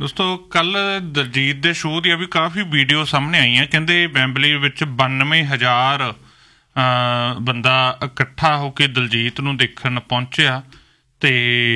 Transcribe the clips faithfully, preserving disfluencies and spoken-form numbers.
ਦੋਸਤੋ ਕੱਲ ਦਲਜੀਤ ਦੇ ਸ਼ੋਅ ਦੀਆਂ ਵੀ ਕਾਫੀ ਵੀਡੀਓ ਸਾਹਮਣੇ ਆਈਆਂ। ਕਹਿੰਦੇ ਵੈਂਬਲੀ ਵਿੱਚ ਬਾਨਵੇਂ ਹਜ਼ਾਰ ਬੰਦਾ ਇਕੱਠਾ ਹੋ ਕੇ ਦਲਜੀਤ ਨੂੰ ਦੇਖਣ ਪਹੁੰਚਿਆ ਤੇ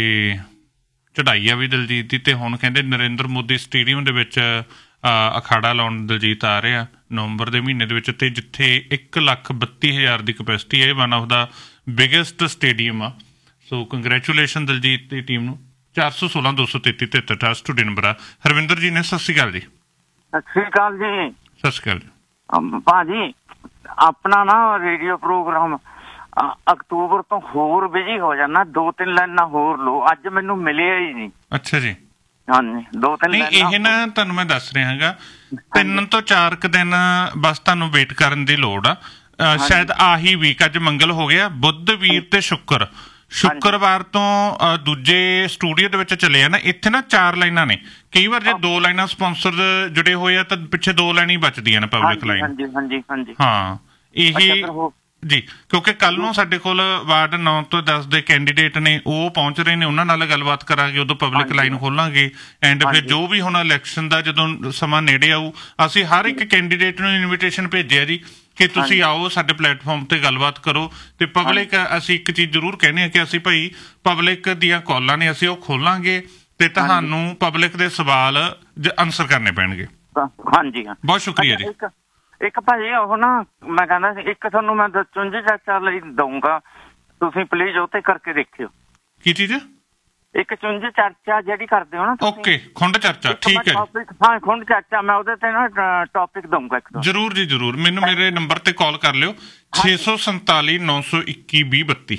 ਚੜ੍ਹਾਈ ਆ ਵੀ ਦਲਜੀਤ ਦੀ। ਤੇ ਹੁਣ ਕਹਿੰਦੇ ਨਰਿੰਦਰ ਮੋਦੀ ਸਟੇਡੀਅਮ ਦੇ ਵਿੱਚ ਅਖਾੜਾ ਲਾਉਣ ਦਲਜੀਤ ਆ ਰਿਹਾ ਨਵੰਬਰ ਦੇ ਮਹੀਨੇ ਦੇ ਵਿੱਚ, ਤੇ ਜਿੱਥੇ ਇੱਕ ਲੱਖ ਬੱਤੀ ਹਜ਼ਾਰ ਦੀ ਕਪੈਸਿਟੀ ਹੈ। ਇਹ one of the biggest stadium ਆ। ਸੋ ਕੰਗਰੈਚੂਲੇਸ਼ਨ ਦਲਜੀਤ ਦੀ ਟੀਮ ਨੂੰ। ਚਾਰ ਸੌ ਸੋਲਾਂ ਦੋ ਸੌ ਤੇਤੀ ਤਿਹੱਤਰ ਅਠਾਸੀ ਸਟੂਡੀਓ ਨੰਬਰ ਆ। ਹਰਵਿੰਦਰ ਜੀ ਨੇ ਸਤਿ ਸ਼੍ਰੀ ਅਕਾਲ ਜੀ। ਸਤਿ ਸ਼੍ਰੀ ਅਕਾਲ ਜੀ। ਸਤਿ ਸ਼੍ਰੀ ਅਕਾਲ ਜੀ ਭਾਜੀ। ਆਪਣਾ ਨਾ ਰੇਡੀਓ ਪ੍ਰੋਗਰਾਮ ਅਕਤੂਬਰ ਤੋਂ ਹੋਰ ਬਿਜੀ ਹੋ ਜਾਣਾ। ਦੋ ਤਿੰਨ ਲਾਈਨਾਂ ਹੋਰ ਲਓ। ਅੱਜ ਮੈਨੂੰ ਮਿਲਿਆ ਹੀ ਨਹੀਂ। ਅੱਛਾ ਜੀ। ਹਾਂਜੀ ਦੋ ਤਿੰਨ ਨਹੀਂ ਇਹ ਨਾ ਤੁਹਾਨੂੰ ਮੈਂ ਦੱਸ ਰਿਹਾ ਹੈਗਾ, ਤਿੰਨ ਤੋਂ ਚਾਰ ਕੁ ਦਿਨ ਬਸ ਤੁਹਾਨੂੰ ਵੇਟ ਕਰਨ ਦੀ ਲੋੜ ਆ। ਸ਼ਾਇਦ ਆਹੀ ਵੀਕ, ਅੱਜ ਮੰਗਲ ਹੋ ਗਿਆ, ਬੁੱਧ ਵੀਰ ਤੇ ਸ਼ੁੱਕਰ, ਸ਼ੁੱਕਰਵਾਰ ਤੋਂ ਦੂਜੇ ਸਟੂਡੀਓ ਦੇ ਵਿੱਚ ਚਲੇ ਆ ਨਾ। ਇੱਥੇ ਨਾ ਚਾਰ ਲਾਈਨਾਂ ਨੇ। ਕਈ ਵਾਰ ਜੇ ਦੋ ਲਾਈਨਾਂ ਸਪਾਂਸਰ ਜੁੜੇ ਹੋਏ ਆ ਤਾਂ ਪਿੱਛੇ ਦੋ ਲਾਈਨਾਂ ਹੀ ਬਚਦੀਆਂ ਨੇ ਪਬਲਿਕ ਲਾਈਨ। ਹਾਂਜੀ ਹਾਂਜੀ ਹਾਂਜੀ ਹਾਂ ਇਹੀ ਜੀ, ਕਿਉਂਕਿ ਕੱਲ ਨੂੰ ਸਾਡੇ ਕੋਲ ਵਾਰਡ ਨੌ ਤੋਂ ਦਸ ਦੇ ਕੈਂਡੀਡੇਟ ਨੇ, ਉਹ ਪਹੁੰਚ ਰਹੇ ਨੇ। ਉਹਨਾਂ ਨਾਲ ਗੱਲਬਾਤ ਕਰਾਂਗੇ, ਉਦੋਂ ਪਬਲਿਕ ਲਾਈਨ ਖੋਲਾਂਗੇ। ਐਂਡ ਫਿਰ ਜੋ ਵੀ ਹੁਣ ਇਲੈਕਸ਼ਨ ਦਾ ਜਦੋਂ ਸਮਾਂ ਨੇੜੇ ਆਊ, ਅਸੀਂ ਹਰ ਇੱਕ ਕੈਂਡੀਡੇਟ ਨੂੰ ਇਨਵੀਟੇਸ਼ਨ ਭੇਜਿਆ ਜੀ ਕਿ ਤੁਸੀਂ ਆਓ ਸਾਡੇ ਪਲੇਟਫਾਰਮ ਤੇ ਗੱਲਬਾਤ ਕਰੋ। ਤੇ ਪਬਲਿਕ ਅਸੀਂ ਇੱਕ ਚੀਜ਼ ਜ਼ਰੂਰ ਕਹਿੰਦੇ ਹਾਂ ਕਿ ਅਸੀਂ ਭਾਈ ਪਬਲਿਕ ਦੀਆਂ ਕਾਲਾਂ ਨੇ ਅਸੀਂ ਉਹ ਖੋਲਾਂਗੇ ਤੇ ਤੁਹਾਨੂੰ ਪਬਲਿਕ ਦੇ ਸਵਾਲ ਆਨਸਰ ਕਰਨੇ ਪੈਣਗੇ। ਹਾਂਜੀ ਬਹੁਤ ਸ਼ੁਕਰੀਆ ਜੀ। ਇੱਕ ਭਾਜੀ ਉਹ ਨਾ ਮੈਂ ਕਹਿੰਦਾ ਸੀ, ਇੱਕ ਤੁਹਾਨੂੰ ਮੈਂ ਚੁੰਝ ਚਾਚਾ ਲਈ ਦਊਂਗਾ, ਤੁਸੀਂ ਪਲੀਜ਼ ਉਹ ਤੇ ਕਰਕੇ ਦੇਖਿਓ। ਕੀ ਚੀਜ਼? ਇੱਕ ਚੁੰਝ ਚਰਚਾ ਜਿਹੜੀ ਕਰਦੇ ਹੋ ਨਾ। ਓਕੇ, ਖੁੰਡ ਚਰਚਾ, ਠੀਕ ਹੈ। ਹਾਂ ਖੁੰਡ ਚਰਚਾ, ਮੈਂ ਉਹਦੇ ਤੇ ਨਾ ਟੌਪਿਕ ਦਊਂਗਾ ਇੱਕ। ਜ਼ਰੂਰ ਜੀ ਜ਼ਰੂਰ। ਮੈਨੂੰ ਮੇਰੇ ਨੰਬਰ ਤੇ ਕਾਲ ਕਰ ਲਿਓ, ਛੇ ਸੌ ਸੰਤਾਲੀ ਨੌ ਸੌ ਇੱਕੀ ਵੀਹ ਬੱਤੀ।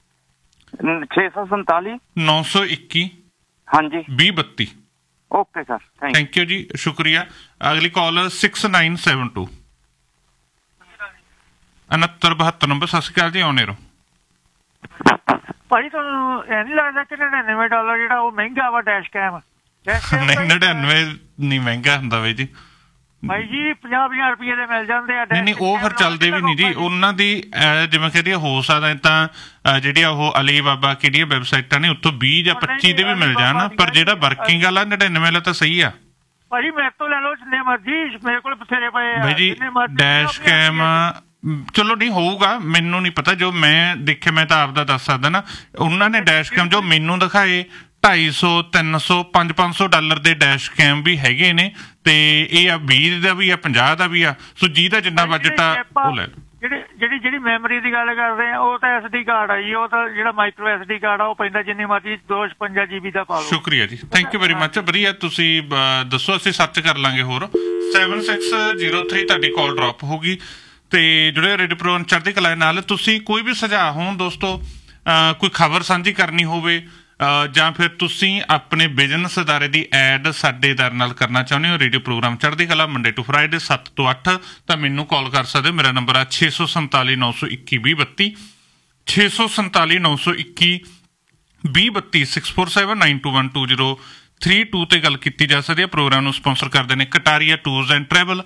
ਛੇ ਸੌ ਸੰਤਾਲੀ ਨੌ ਸੌ ਇੱਕੀ ਹਾਂਜੀ ਵੀਹ ਬੱਤੀ। ਓਕੇ ਸਰ, ਥੈਂਕ ਯੂ ਜੀ, ਸ਼ੁਕਰੀਆ। ਅਗਲੀ ਕਾਲ ਸਿਕਸ ਨਾਈਨ ਸੈਵਨ ਟੂ ਉਨੱਤਰ ਬਹੱਤਰ ਨੰਬਰ। ਸਤਿ ਸ਼੍ਰੀ ਅਕਾਲ ਜੀ, ਆਉਣੇ ਰਹੋ। ਭਾਜੀ ਤੁਹਾਨੂੰ ਇਹ ਨੀ ਲੱਗਦਾ ਕਿ ਨੜਿਨਵੇਂ ਡਾਲਰ ਜਿਹੜਾ ਉਹ ਮਹਿੰਗਾ ਵਾ ਡੈਸ਼ ਕੈਮ? ਨਹੀਂ ਨੜਿਨਵੇਂ ਨਹੀਂ ਮਹਿੰਗਾ ਹੁੰਦਾ ਬਾਈ ਜੀ। ਭਾਈ ਜੀ ਪੰਜਾਹ ਪੰਜਾਹ ਰੁਪਏ ਦੇ ਮਿਲ ਜਾਂਦੇ ਆ। ਨਹੀਂ ਨਹੀਂ ਉਹ ਫਿਰ ਚੱਲਦੇ ਵੀ ਨਹੀਂ ਜੀ। ਉਹਨਾਂ ਦੀ ਜਿਵੇਂ ਕਹਿੰਦੀ ਹੋ ਸਕਦਾ ਤਾਂ ਜਿਹੜੀਆਂ ਉਹ ਅਲੀ ਬਾਬਾ ਕਿਹੜੀਆਂ ਵੈਬਸਾਈਟਾਂ ਨੇ ਉੱਥੋਂ ਵੀਹ ਜਾਂ ਪੱਚੀ ਦੇ ਵੀ ਮਿਲ ਜਾਣ, ਪਰ ਜਿਹੜਾ ਵਰਕਿੰਗ ਵਾਲਾ ਨੜਿਨਵੇਂ ਵਾਲਾ ਤਾਂ ਸਹੀ ਆ। ਭਾਜੀ ਮੇਰੇ ਤੋਂ ਲੈ ਲਓ ਜਿੰਨੇ ਮਰਜ਼ੀ, ਮੇਰੇ ਕੋਲ ਬਥੇਰੇ ਪਏ ਆ। ਬਾਈ ਜੀ ਡੈਸ਼ ਕੈਮ ਚਲੋ ਨਹੀਂ ਹੋਊਗਾ, ਮੈਨੂੰ ਨਹੀਂ ਪਤਾ। ਜੋ ਮੈਂ ਦੇਖਿਆ ਮੈਂ ਤਾਂ ਆਪਦਾ ਦੱਸ ਸਕਦਾ ਨਾ। ਉਹਨਾਂ ਨੇ ਡੈਸ਼ ਕੈਮ ਜੋ ਮੈਨੂੰ ਦਿਖਾਏ ਢਾਈ ਸੌ ਤਿੰਨ ਸੌ ਪੰਜ ਪੰਜ ਸੌ ਡਾਲਰ ਦੇ ਡੈਸ਼ ਕੈਮ ਵੀ ਹੈਗੇ ਨੇ। ਤੇ ਇਹ ਆ ਵੀਹ ਦਾ ਵੀ ਆ, ਪੰਜਾਹ ਦਾ ਵੀ ਆ। ਸੋ ਜਿਹਦਾ ਜਿੰਨਾ ਬਜਟ ਆ ਉਹ ਲੈ ਲਓ। ਜਿਹੜੀ ਜਿਹੜੀ ਜਿਹੜੀ ਮੈਮਰੀ ਦੀ ਗੱਲ ਕਰਦੇ ਆ ਉਹ ਤਾਂ ਐਸ ਡੀ ਕਾਰਡ ਆ ਜੀ। ਉਹ ਤਾਂ ਜਿਹੜਾ ਮਾਈਕਰੋ ਐਸ ਡੀ ਕਾਰਡ ਆ ਉਹ ਪੈਂਦਾ ਜਿੰਨੀ ਮਰਜ਼ੀ ਦੋ ਛਪੰਜਾ ਜੀ ਬੀ ਦਾ ਪਾ ਲਓ। ਸ਼ੁਕਰੀਆ ਜੀ, ਥੈਂਕ ਯੂ ਵੈਰੀ ਮੱਚ। ਵਧੀਆ, ਤੁਸੀਂ ਦੱਸੋ, ਅਸੀਂ ਸਰਚ ਕਰ ਲਾਂਗੇ ਹੋਰ। ਸੈਵਨ ਸਿਕਸ ਜ਼ੀਰੋ ਥ੍ਰੀ ਤੁਹਾਡੀ ਕਾਲ ਡਰੋਪ ਹੋਊਗੀ। ਤੇ ਜਿਹੜੇ ਰੇਡੀਓ ਪ੍ਰੋਗਰਾਮ ਚੜ੍ਹਦੀ ਕਲਾ ਨਾਲ ਤੁਸੀਂ ਕੋਈ ਵੀ ਸੁਝਾਅ ਹੋਣ ਦੋਸਤੋ, ਕੋਈ ਖਬਰ ਸਾਂਝੀ ਕਰਨੀ ਹੋਵੇ ਜਾਂ ਫਿਰ ਤੁਸੀਂ ਆਪਣੇ ਬਿਜ਼ਨਸ ਅਦਾਰੇ ਦੀ ਐਡ ਸਾਡੇ ਦਰ ਨਾਲ ਕਰਨਾ ਚਾਹੁੰਦੇ ਹੋ, ਰੇਡੀਓ ਪ੍ਰੋਗਰਾਮ ਚੜ੍ਹਦੀ ਕਲਾ ਮੰਡੇ ਟੂ ਫਰਾਈਡੇ ਸੱਤ ਤੋਂ ਅੱਠ, ਤਾਂ ਮੈਨੂੰ ਕਾਲ ਕਰ ਸਕਦੇ ਹੋ। ਮੇਰਾ ਨੰਬਰ ਆ ਛੇ ਸੌ ਸੰਤਾਲੀ ਨੌ ਸੌ ਇੱਕੀ ਵੀਹ ਬੱਤੀ, ਛੇ ਸੌ ਸੰਤਾਲੀ ਨੌ ਸੌ ਇੱਕੀ ਵੀਹ ਬੱਤੀ। Six four seven nine to one two zero three two ਤੇ ਗੱਲ ਕੀਤੀ ਜਾ ਸਕਦੀ ਹੈ। ਪ੍ਰੋਗਰਾਮ ਨੂੰ ਸਪੋਂਸਰ ਕਰਦੇ ਨੇ ਕਟਾਰੀਆ ਟੂਰਸ ਐਂਡ ਟਰੈਵਲ।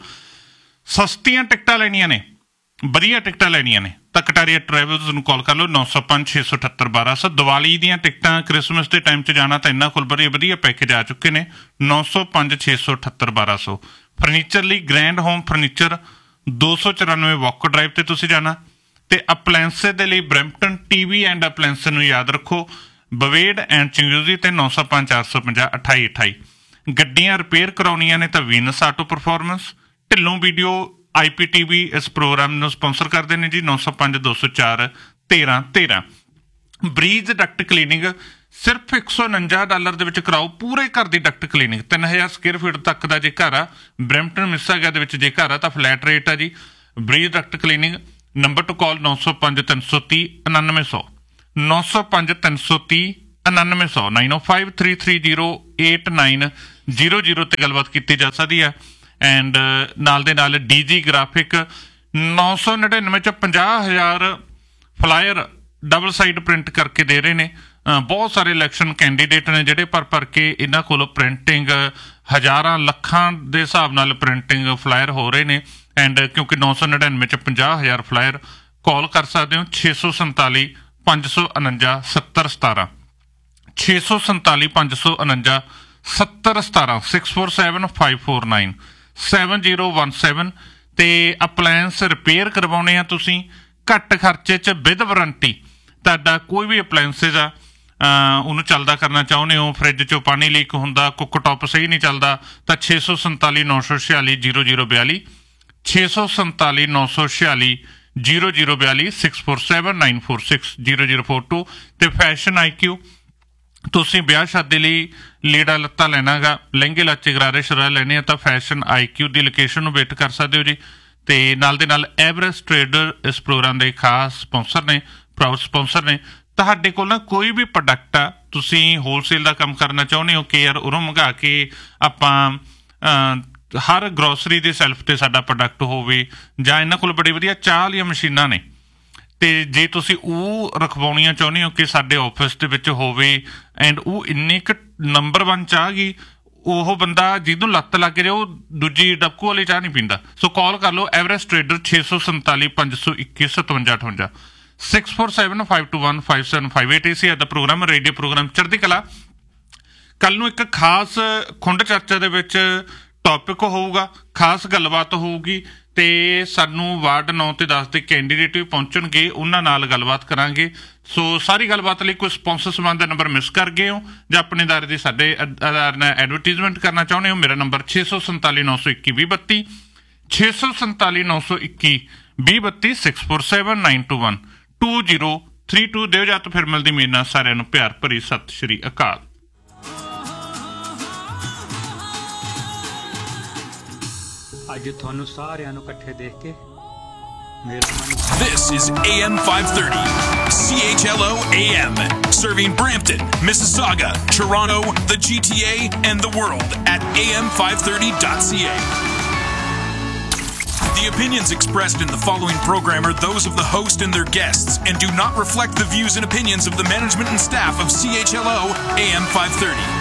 ਸਸਤੀਆਂ ਟਿਕਟਾਂ ਲੈਣੀਆਂ ਨੇ, ਵਧੀਆ ਟਿਕਟਾਂ ਲੈਣੀਆਂ ਨੇ ਤਾਂ ਕਟਾਰੀਆ ਟਰੈਵਲਸ ਨੂੰ ਕਾਲ ਕਰ ਲਓ, ਨੌ ਸੌ ਪੰਜ ਛੇ ਸੌ ਅਠੱਤਰ ਬਾਰਾਂ ਸੌ। ਦੀਵਾਲੀ ਦੀਆਂ ਟਿਕਟਾਂ, ਕ੍ਰਿਸਮਸ ਦੇ ਟਾਈਮ 'ਚ ਜਾਣਾ ਤਾਂ ਇਹਨਾਂ ਕੋਲ ਬੜੇ ਵਧੀਆ ਪੈਕੇਜ ਆ ਚੁੱਕੇ ਨੇ, ਨੌ ਸੌ ਪੰਜ ਛੇ ਸੌ ਅਠੱਤਰ ਬਾਰਾਂ ਸੌ। ਫਰਨੀਚਰ ਲਈ ਗ੍ਰੈਂਡ ਹੋਮ ਫਰਨੀਚਰ ਦੋ ਸੌ ਚੁਰਾਨਵੇਂ ਵਾਕ ਡਰਾਈਵ 'ਤੇ ਤੁਸੀਂ ਜਾਣਾ। ਤੇ ਅਪਲਾਇੰਸਿਸ ਦੇ ਲਈ Brampton T V and appliances ਨੂੰ ਯਾਦ ਰੱਖੋ, ਬਵੇਡ ਐਂਡ ਚਿੰਗੂਜ਼ੀ ਤੇ ਨੌ ਸੌ ਪੰਜ ਚਾਰ ਸੌ ਪੰਜਾਹ ਅਠਾਈ ਅਠਾਈ। ਗੱਡੀਆਂ ਰਿਪੇਅਰ ਕਰਾਉਣੀਆਂ ਨੇ ਤਾਂ Venus auto performance. Dhillon video ਆਈ ਪੀ ਟੀ ਵੀ ਇਸ ਪ੍ਰੋਗਰਾਮ ਨੂੰ ਸਪੋਂਸਰ ਕਰਦੇ ਨੇ ਜੀ, ਨੌ ਸੌ ਪੰਜ ਦੋ ਸੌ ਚਾਰ ਤੇਰਾਂ ਤੇਰਾਂ। ਬਰੀਜ ਡਕਟ ਕਲੀਨਿੰਗ ਸਿਰਫ ਇੱਕ ਸੌ ਉਣੰਜਾ ਡਾਲਰ ਦੇ ਵਿੱਚ ਕਰਾਓ ਪੂਰੇ ਘਰ ਦੀ ਡਕਟ ਕਲੀਨਿੰਗ। ਤਿੰਨ ਹਜ਼ਾਰ ਸਕੁਅਰ ਫੀਟ ਤੱਕ ਦਾ ਜੇ ਘਰ ਆ, ਬਰੈਂਪਟਨ ਮਿਸਾਗਾ ਦੇ ਵਿੱਚ ਜੇ ਘਰ ਆ ਤਾਂ ਫਲੈਟ ਰੇਟ ਆ ਜੀ। ਬਰੀਜ ਡਕਟ ਕਲੀਨਿੰਗ। ਨੰਬਰ ਟੂ ਕਾਲ ਨੌ ਸੌ ਪੰਜ ਤਿੰਨ ਸੌ ਤੀਹ ਉਣਾਨਵੇਂ ਸੌ, ਨੌ ਸੌ ਪੰਜ ਤਿੰਨ ਸੌ ਤੀਹ ਉਣਾਨਵੇਂ ਸੌ। ਨਾਈਨ ਓ five three three zero eight nine zero zero ਤੇ ਗੱਲਬਾਤ ਕੀਤੀ ਜਾ ਸਕਦੀ ਆ। ਐਂਡ ਨਾਲ ਦੇ ਨਾਲ ਡੀ ਜੀ ਗ੍ਰਾਫਿਕ ਨੌ ਸੌ ਨੜਿਨਵੇਂ 'ਚ ਪੰਜਾਹ ਹਜ਼ਾਰ ਫਲਾਇਰ ਡਬਲ ਸਾਈਡ ਪ੍ਰਿੰਟ ਕਰਕੇ ਦੇ ਰਹੇ ਨੇ। ਬਹੁਤ ਸਾਰੇ ਇਲੈਕਸ਼ਨ ਕੈਂਡੀਡੇਟ ਨੇ ਜਿਹੜੇ ਭਰ ਭਰ ਕੇ ਇਹਨਾਂ ਕੋਲ ਪ੍ਰਿੰਟਿੰਗ ਹਜ਼ਾਰਾਂ ਲੱਖਾਂ ਦੇ ਹਿਸਾਬ ਨਾਲ ਪ੍ਰਿੰਟਿੰਗ ਫਲਾਇਰ ਹੋ ਰਹੇ ਨੇ। ਐਂਡ ਕਿਉਂਕਿ ਨੌ ਸੌ ਨੜਿਨਵੇਂ 'ਚ ਪੰਜਾਹ ਹਜ਼ਾਰ ਫਲਾਇਰ, ਕਾਲ ਕਰ ਸਕਦੇ ਹੋ ਛੇ ਸੌ ਸੰਤਾਲੀ ਪੰਜ ਸੌ ਉਣੰਜਾ ਸੱਤਰ ਸਤਾਰਾਂ, ਛੇ ਸੌ ਸੰਤਾਲੀ ਪੰਜ ਸੌ ਉਣੰਜਾ ਸੱਤਰ ਸਤਾਰਾਂ six four seven five four nine seven zero one seven. ਤੇ ਅਪਲਾਇੰਸ ਰਿਪੇਅਰ ਕਰਵਾਉਣੇ ਆ ਤੁਸੀਂ ਘੱਟ ਖਰਚੇ 'ਚ ਵਿਦ ਵਾਰੰਟੀ। ਤੁਹਾਡਾ ਕੋਈ ਵੀ ਅਪਲਾਇੰਸਿਸ ਆ ਉਹਨੂੰ ਚੱਲਦਾ ਕਰਨਾ ਚਾਹੁੰਦੇ ਹੋ, ਫਰਿੱਜ 'ਚੋਂ ਪਾਣੀ ਲੀਕ ਹੁੰਦਾ, ਕੁੱਕ ਟੌਪ ਸਹੀ ਨਹੀਂ ਚੱਲਦਾ, ਤਾਂ ਛੇ ਸੌ ਸੰਤਾਲੀ ਨੌ ਸੌ ਛਿਆਲੀ ਜੀਰੋ ਜੀਰੋ ਬਿਆਲੀ ਛੇ ਸੌ ਸੰਤਾਲੀ ਨੌ ਸੌ ਛਿਆਲੀ ਜੀਰੋ ਜੀਰੋ ਬਿਆਲੀ six four seven nine four six zero zero four two. ਤੇ ਫੈਸ਼ਨ ਆਈ ਕਿਊ ਤੁਸੀਂ ਵਿਆਹ ਸ਼ਾਦੀ ਲਈ ਲੀੜਾ ਲੱਤਾ ਲੈਣਾ ਗਾ, ਲਹਿੰਗੇ ਲਾਚੇ ਗਰਾਰੇ ਸ਼ਰਾਰੇ ਲੈਣੇ ਆ ਤਾਂ ਫੈਸ਼ਨ ਆਈ ਕਿਊ ਦੀ ਲੋਕੇਸ਼ਨ ਨੂੰ ਵਿਜ਼ਿਟ ਕਰ ਸਕਦੇ ਹੋ ਜੀ। ਤੇ ਨਾਲ ਦੇ ਨਾਲ ਐਵਰੈਸਟ ਟਰੇਡਰ ਇਸ ਪ੍ਰੋਗਰਾਮ ਦੇ ਖਾਸ ਸਪਾਂਸਰ ਨੇ, ਪ੍ਰਾਊਡ ਸਪਾਂਸਰ ਨੇ। ਤੁਹਾਡੇ ਕੋਲ ਨਾ ਕੋਈ ਵੀ ਪ੍ਰੋਡਕਟ ਆ, ਤੁਸੀਂ ਹੋਲਸੇਲ ਦਾ ਕੰਮ ਕਰਨਾ ਚਾਹੁੰਦੇ ਹੋ ਕਿ ਯਾਰ ਉਰੋਂ ਮੰਗਾ ਕੇ ਆਪਾਂ ਹਰ ਗਰੋਸਰੀ ਦੇ ਸੈਲਫ ਤੇ ਸਾਡਾ ਪ੍ਰੋਡਕਟ ਹੋਵੇ, ਜਾਂ ਇਹਨਾਂ ਕੋਲ ਬੜੀ ਵਧੀਆ ਚਾਹ ਵਾਲੀਆਂ ਮਸ਼ੀਨਾਂ ਨੇ, ਤੇ ਜੇ ਤੁਸੀਂ ਉਹ ਰਖਵਾਉਣੀਆਂ ਚਾਹੁੰਦੇ ਹੋ ਕਿ ਸਾਡੇ ਆਫਿਸ ਦੇ ਵਿੱਚ ਹੋਵੇ ਐਂਡ ਉਹ ਇੰਨੀ ਕੁ ਨੰਬਰ ਵਨ ਚਾਹ ਗਈ, ਉਹ ਬੰਦਾ ਜਿਹਨੂੰ ਲੱਤ ਲੱਗ ਰਿਹਾ ਉਹ ਦੂਜੀ ਡੱਬਕੂ ਵਾਲੀ ਚਾਹ ਨਹੀਂ ਪੀਂਦਾ। ਸੋ ਕਾਲ ਕਰ ਲਓ ਐਵਰੈਸਟ ਟਰੇਡਰ ਛੇ ਸੌ ਸੰਤਾਲੀ ਪੰਜ ਸੌ ਇੱਕੀ ਸਤਵੰਜਾ ਅਠਵੰਜਾ six four seven five to one five seven five eight. ਇਸੇ ਦਾ ਪ੍ਰੋਗਰਾਮ ਰੇਡੀਓ ਪ੍ਰੋਗਰਾਮ ਚੜ੍ਹਦੀ ਕਲਾ। ਕੱਲ ਨੂੰ ਇੱਕ ਖਾਸ ਖੁੰਡ ਚਰਚਾ ਦੇ ਵਿੱਚ ਟੌਪਿਕ ਹੋਊਗਾ, ਖਾਸ ਗੱਲਬਾਤ ਹੋਊਗੀ, ਤੇ ਸਾਨੂੰ ਵਾਰਡ ਨੌ ਤੇ ਦਸ ਦੇ ਕੈਂਡੀਡੇਟ ਵੀ ਪਹੁੰਚਣਗੇ, ਉਹਨਾਂ ਨਾਲ ਗੱਲਬਾਤ ਕਰਾਂਗੇ। ਸੋ ਸਾਰੀ ਗੱਲਬਾਤ ਲਈ ਕੋਈ ਸਪਾਂਸਰ ਸਮਾਨ ਦਾ ਨੰਬਰ ਮਿਸ ਕਰ ਗਏ ਹੋ ਜਾਂ ਆਪਣੇ ਅਦਾਰੇ ਦੀ ਸਾਡੇ ਅਦਾਰੇ ਨਾਲ ਐਡਵਰਟੀਜ਼ਮੈਂਟ ਕਰਨਾ ਚਾਹੁੰਦੇ ਹੋ, ਮੇਰਾ ਨੰਬਰ ਛੇ ਸੌ ਸੰਤਾਲੀ ਨੌ ਸੌ ਇੱਕੀ ਵੀਹ ਬੱਤੀ ਛੇ ਸੌ ਸੰਤਾਲੀ ਨੌ ਸੌ ਇੱਕੀ ਵੀਹ ਬੱਤੀ six four seven nine to one two zero three two. ਦਿਓ ਜਾ ਤਾਂ ਫਿਰ ਮਿਲਦੀ ਮੇਰੇ ਨਾਲ ਸਾਰਿਆਂ ਨੂੰ ਪਿਆਰ ਭਰੀ ਸਤਿ ਸ਼੍ਰੀ ਅਕਾਲ। ਅੱਜ ਤੁਹਾਨੂੰ ਸਾਰਿਆਂ ਨੂੰ ਇਕੱਠੇ ਦੇਖ ਕੇ This is A M five thirty, C H L O A M, serving Brampton, Mississauga, Toronto, the G T A, and the world at A M five thirty dot C A. The opinions expressed in the following program are those of the host and their guests and do not reflect the views and opinions of the management and staff of C H L O A M five thirty.